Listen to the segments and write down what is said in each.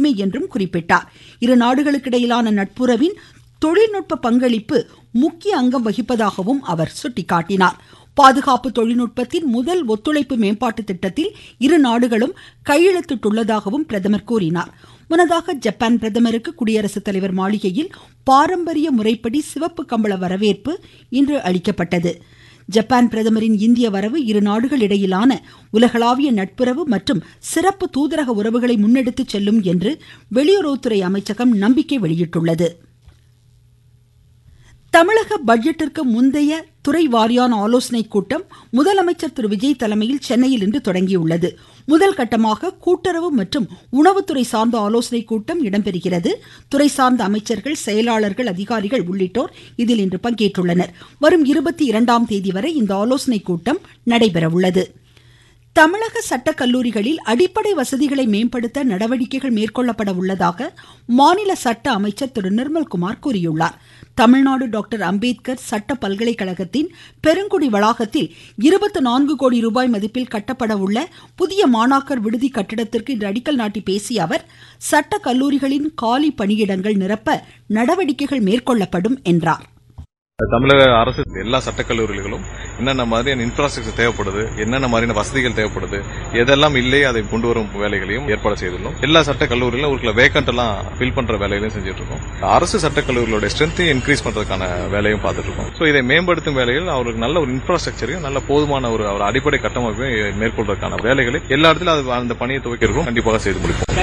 உண்மை என்றும் குறிப்பிட்டார். இரு நாடுகளுக்கிடையிலான நட்புறவின் தொழில்நுட்ப பங்களிப்பு முக்கிய அங்கம் வகிப்பதாகவும் அவர் சுட்டிக்காட்டினார். பாதுகாப்பு தொழில்நுட்பத்தின் முதல் ஒத்துழைப்பு மேம்பாட்டு திட்டத்தில் இரு நாடுகளும் கையெழுத்திட்டுள்ளதாகவும் பிரதமர் கூறினார். முன்னதாக ஜப்பான் பிரதமருக்கு குடியரசுத் தலைவர் மாளிகையில் பாரம்பரிய முறைப்படி சிவப்பு கம்பள வரவேற்பு இன்று அளிக்கப்பட்டது. ஜப்பான் பிரதமரின் இந்திய வரவு இரு நாடுகள் இடையிலான உலகளாவிய நட்புறவு மற்றும் சிறப்பு தூதரக உறவுகளை முன்னெடுத்துச் செல்லும் என்று வெளியுறவுத்துறை அமைச்சகம் நம்பிக்கை வெளியிட்டுள்ளது. தமிழக பட்ஜெட்டிற்கு முந்தைய துறை வாரியான ஆலோசனைக் கூட்டம் முதலமைச்சர் திரு விஜய் தலைமையில் சென்னையில் இன்று தொடங்கியுள்ளது. முதல் கட்டமாக கூட்டுறவு மற்றும் உணவுத்துறை சார்ந்த ஆலோசனைக் கூட்டம் இடம்பெறுகிறது. துறை சார்ந்த அமைச்சர்கள், செயலாளர்கள், அதிகாரிகள் உள்ளிட்டோர் இதில் இன்று பங்கேற்றுள்ளனர். வரும் 22ஆம் தேதி வரை இந்த ஆலோசனைக் கூட்டம் நடைபெறவுள்ளது. தமிழக சட்டக் கல்லூரிகளில் அடிப்படை வசதிகளை மேம்படுத்த நடவடிக்கைகள் மேற்கொள்ளப்பட உள்ளதாக மாநில சட்ட அமைச்சர் திரு நிர்மல்குமார் கூறியுள்ளார். தமிழ்நாடு டாக்டர் அம்பேத்கர் சட்ட பல்கலைக்கழகத்தின் பெருங்குடி வளாகத்தில் 24 கோடி ரூபாய் மதிப்பில் கட்டப்பட உள்ள புதிய மாணாக்கர் விடுதி கட்டிடத்திற்கு இன்று அடிக்கல் நாட்டி பேசிய அவர், சட்ட கல்லூரிகளின் காலி பணியிடங்கள் நிரப்ப நடவடிக்கைகள் மேற்கொள்ளப்படும் என்றார். தமிழக அரசு எல்லா சட்டக்கல்லூரிகளும் என்னென்ன மாதிரியான இன்ஃப்ராஸ்ட்ரக்சர் தேவைப்படுது, என்னென்ன மாதிரியான வசதிகள் தேவைப்படுது, எதெல்லாம் இல்லை அதை கொண்டு வரும் வேலைகளையும் ஏற்பாடு செய்துள்ளோம். எல்லா சட்டக்கல்லூரிகளும் ஒரு வேக்கண்ட் எல்லாம் ஃபில் பண்ற வேலைகளையும் செஞ்சுட்டு இருக்கோம். அரசு சட்டக்கல்லூரிகளோட ஸ்ட்ரென்த்தையும் இன்க்ரீஸ் பண்றதுக்கான வேலையும் பார்த்துட்டு இருக்கோம். ஸோ இதை மேம்படுத்தும் வேலைகள் அவருக்கு நல்ல ஒரு இன்ஃப்ராஸ்ட்ரக்சரையும் நல்ல போதுமான ஒரு அடிப்படை கட்டமைப்பையும் மேற்கொள்வதற்கான வேலைகளை எல்லா இடத்திலும் அந்த பணியை துவக்கிறதும் கண்டிப்பாக செய்து முடிப்போம்.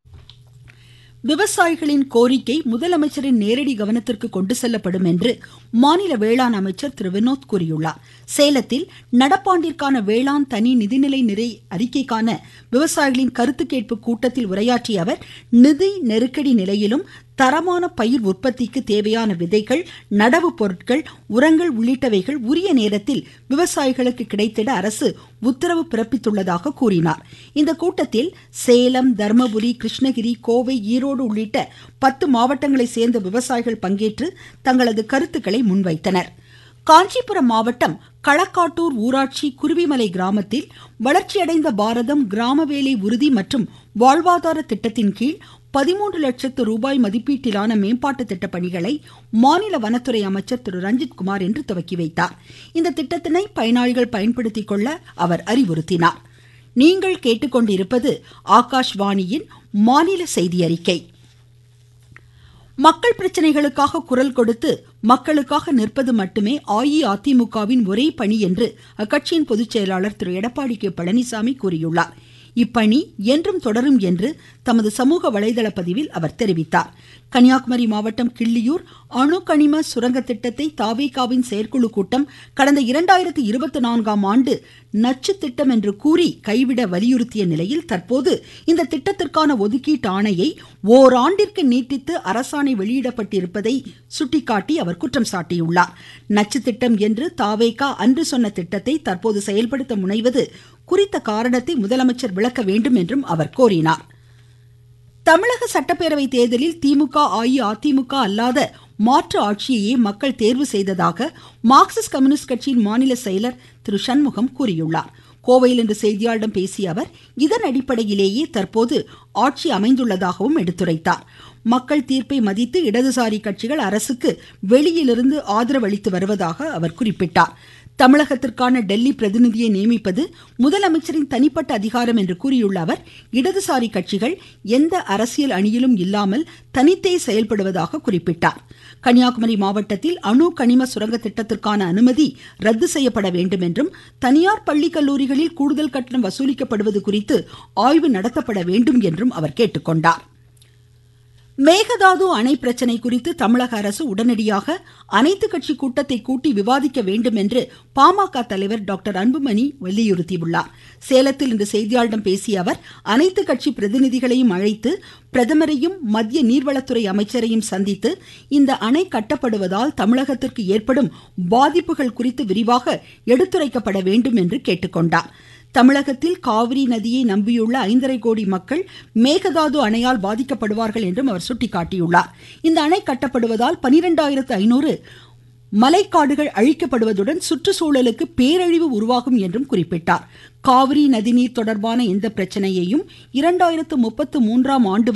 விவசாயிகளின் கோரிக்கை முதலமைச்சரின் நேரடி கவனத்திற்கு கொண்டு செல்லப்படும் என்று மாநில வேளாண் அமைச்சர் திரு வினோத் கூறியுள்ளார். சேலத்தில் நடப்பாண்டிற்கான வேளாண் தனி நிதிநிலை நிறை அறிக்கைக்கான விவசாயிகளின் கருத்து கேட்பு கூட்டத்தில் உரையாற்றிய அவர், நிதி நெருக்கடி நிலையிலும் தரமான பயிர் உற்பத்திக்கு தேவையான விதைகள், நடவு பொருட்கள், உரங்கள் உள்ளிட்டவைகள் உரிய நேரத்தில் விவசாயிகளுக்கு கிடைத்திட அரசு உத்தரவு பிறப்பித்துள்ளதாக கூறினார். இந்த கூட்டத்தில் சேலம், தர்மபுரி, கிருஷ்ணகிரி, கோவை, ஈரோடு உள்ளிட்ட 10 மாவட்டங்களை சேர்ந்த விவசாயிகள் பங்கேற்று தங்களது கருத்துக்களை முன்வைத்தனர். காஞ்சிபுரம் மாவட்டம் களக்காட்டூர் ஊராட்சி குருவிமலை கிராமத்தில் வளர்ச்சியடைந்த பாரதம் கிராம வேலை உறுதி மற்றும் வாழ்வாதார திட்டத்தின் கீழ் 13 லட்சத்து ரூபாய் மதிப்பீட்டிலான மேம்பாட்டு திட்ட பணிகளை மாநில வனத்துறை அமைச்சர் திரு ரஞ்சித்குமார் இன்று துவக்கி வைத்தார். இந்த திட்டத்தினை பயனாளிகள் பயன்படுத்திக் கொள்ள அவர் அறிவுறுத்தினார். நீங்கள் கேட்டுக்கொண்டிருப்பது ஆகாஷ்வாணியின் மாநில செய்தி அறிக்கை. மக்கள் பிரச்சனைகளுக்காக குரல் கொடுத்து மக்களுக்காக நிற்பது மட்டுமே அஇஅதிமுகவின் ஒரே பணி என்று அக்கட்சியின் பொதுச் செயலாளர் திரு எடப்பாடி கே பழனிசாமி கூறியுள்ளார். இப்பணி என்றும் தொடரும் என்று தமது சமூக வலைதள பதிவில் அவர் தெரிவித்தார். கன்னியாகுமரி மாவட்டம் கிள்ளியூர் அணு கனிம சுரங்க திட்டத்தை தாவேகாவின் செயற்குழு கூட்டம் கடந்த 2024ஆம் ஆண்டு நச்சு திட்டம் என்று கூறி கைவிட வலியுறுத்திய நிலையில் தற்போது இந்த திட்டத்திற்கான ஒதுக்கீட்டு ஆணையை ஓராண்டிற்கு நீட்டித்து அரசாணை வெளியிடப்பட்டிருப்பதை சுட்டிக்காட்டி அவர் குற்றம் சாட்டியுள்ளார். நச்சு திட்டம் என்று தாவேகா அன்று சொன்ன திட்டத்தை தற்போது செயல்படுத்த முனைவது குறித்த காரணத்தை முதலமைச்சர் விளக்க வேண்டும் என்றும் அவர் கோரினார். தமிழக சட்டப்பேரவை தேர்தலில் திமுக, அஇஅதிமுக அல்லாத மாற்று ஆட்சியையே மக்கள் தேர்வு செய்ததாக மார்க்சிஸ்ட் கம்யூனிஸ்ட் கட்சியின் மாநில செயலர் திரு சண்முகம் கூறியுள்ளார். கோவையில் இன்று செய்தியாளர்களிடம் பேசிய அவர், இதன் அடிப்படையிலேயே தற்போது ஆட்சி அமைந்துள்ளதாகவும் எடுத்துரைத்தார். மக்கள் தீர்ப்பை மதித்து இடதுசாரி கட்சிகள் அரசுக்கு வெளியிலிருந்து ஆதரவு அளித்து வருவதாக அவர் குறிப்பிட்டார். தமிழகத்திற்கான டெல்லி பிரதிநிதியை நியமிப்பது முதலமைச்சரின் தனிப்பட்ட அதிகாரம் என்று கூறியுள்ள அவர், இடதுசாரி கட்சிகள் எந்த அரசியல் அணியிலும் இல்லாமல் தனித்தே செயல்படுவதாக குறிப்பிட்டார். கன்னியாகுமரி மாவட்டத்தில் அணு கனிம சுரங்க திட்டத்திற்கான அனுமதி ரத்து செய்யப்பட வேண்டும் என்றும், தனியார் பள்ளி கல்லூரிகளில் கூடுதல் கட்டணம் வசூலிக்கப்படுவது குறித்து ஆய்வு நடத்தப்பட வேண்டும் என்றும் அவர் கேட்டுக்கொண்டார். மேகதாது அணை பிரச்சனை குறித்து தமிழக அரசு உடனடியாக அனைத்து கட்சி கூட்டத்தை கூட்டி விவாதிக்க வேண்டும் என்று பாமக தலைவர் டாக்டர் அன்புமணி வலியுறுத்தியுள்ளார். சேலத்தில் இன்று செய்தியாளர்களிடம் பேசிய அவர், அனைத்து கட்சி பிரதிநிதிகளையும் அழைத்து பிரதமரையும் மத்திய நீர்வளத்துறை அமைச்சரையும் சந்தித்து இந்த அணை கட்டப்படுவதால் தமிழகத்திற்கு ஏற்படும் பாதிப்புகள் குறித்து விரிவாக எடுத்துரைக்கப்பட வேண்டும் என்று கேட்டுக்கொண்டார். தமிழகத்தில் காவிரி நதியை நம்பியுள்ள 5.5 கோடி மக்கள் மேகதாது அணையால் பாதிக்கப்படுவார்கள் என்றும் அவர் சுட்டிக்காட்டியுள்ளார். இந்த அணை கட்டப்படுவதால் 12,500 மலைக்காடுகள் அழிக்கப்படுவதுடன் சுற்றுச்சூழலுக்கு பேரழிவு உருவாகும் என்றும் குறிப்பிட்டார். காவிரி நதிநீர் தொடர்பான எந்த பிரச்சனையையும் 2033ஆம் ஆண்டு